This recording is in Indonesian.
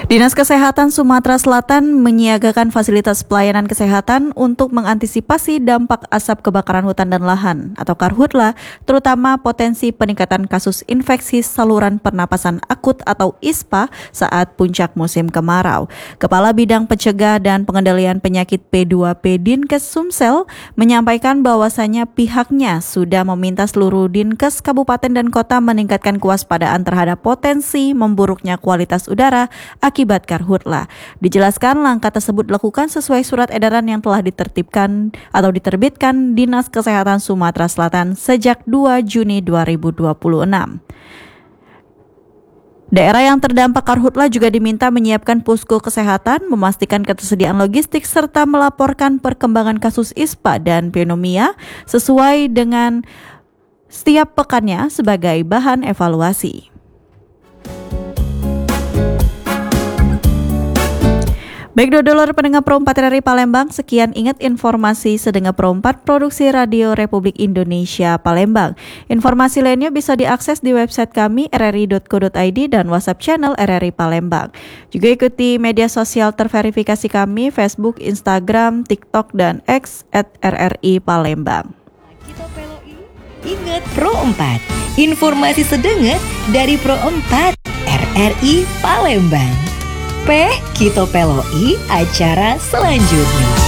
Dinas Kesehatan Sumatera Selatan menyiagakan fasilitas pelayanan kesehatan untuk mengantisipasi dampak asap kebakaran hutan dan lahan atau Karhutla, terutama potensi peningkatan kasus infeksi saluran pernapasan akut atau ISPA saat puncak musim kemarau. Kepala Bidang Pencegah dan Pengendalian Penyakit P2P Dinkes Sumsel menyampaikan bahwasannya pihaknya sudah meminta seluruh Dinkes Kabupaten dan Kota meningkatkan kewaspadaan terhadap potensi memburuknya kualitas udara akibat Karhutla. Dijelaskan langkah tersebut dilakukan sesuai surat edaran yang telah diterbitkan Dinas Kesehatan Sumatera Selatan sejak 2 Juni 2026. Daerah yang terdampak Karhutla juga diminta menyiapkan posko kesehatan, memastikan ketersediaan logistik, serta melaporkan perkembangan kasus ISPA dan pneumonia sesuai dengan setiap pekannya sebagai bahan evaluasi. Baik dulur pendengar Pro 4 RRI Palembang, sekian ingat informasi Sedengar Pro 4 Produksi Radio Republik Indonesia Palembang. Informasi lainnya bisa diakses di website kami rri.co.id dan WhatsApp channel RRI Palembang. Juga ikuti media sosial terverifikasi kami Facebook, Instagram, TikTok, dan X @RRI Palembang. Ingat Pro 4, informasi sedengar dari Pro 4 RRI Palembang. P. Kito Peloi acara selanjutnya.